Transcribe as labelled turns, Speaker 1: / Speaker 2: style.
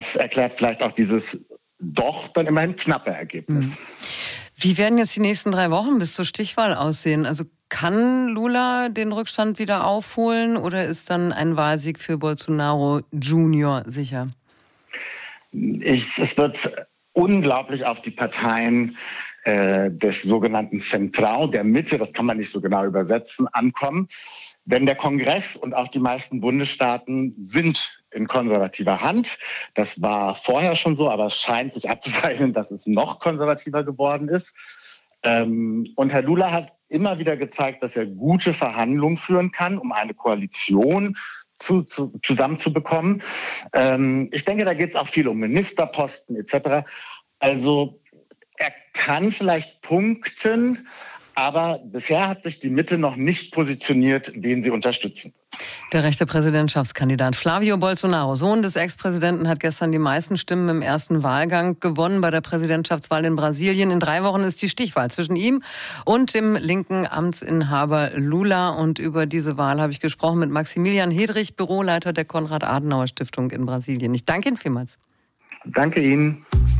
Speaker 1: das erklärt vielleicht auch dieses doch dann immerhin knappe Ergebnis.
Speaker 2: Wie werden jetzt die nächsten 3 Wochen bis zur Stichwahl aussehen? Also kann Lula den Rückstand wieder aufholen oder ist dann ein Wahlsieg für Bolsonaro Junior sicher?
Speaker 1: Es wird unglaublich auf die Parteien des sogenannten Central, der Mitte, das kann man nicht so genau übersetzen, ankommen. Denn der Kongress und auch die meisten Bundesstaaten sind in konservativer Hand. Das war vorher schon so, aber es scheint sich abzuzeichnen, dass es noch konservativer geworden ist. Und Herr Lula hat immer wieder gezeigt, dass er gute Verhandlungen führen kann, um eine Koalition zusammenzubekommen. Ich denke, da geht es auch viel um Ministerposten etc. Also er kann vielleicht punkten, aber bisher hat sich die Mitte noch nicht positioniert, wen sie unterstützen.
Speaker 2: Der rechte Präsidentschaftskandidat Flavio Bolsonaro, Sohn des Ex-Präsidenten, hat gestern die meisten Stimmen im ersten Wahlgang gewonnen bei der Präsidentschaftswahl in Brasilien. In 3 Wochen ist die Stichwahl zwischen ihm und dem linken Amtsinhaber Lula. Und über diese Wahl habe ich gesprochen mit Maximilian Hedrich, Büroleiter der Konrad-Adenauer-Stiftung in Brasilien. Ich danke Ihnen vielmals.
Speaker 1: Danke Ihnen.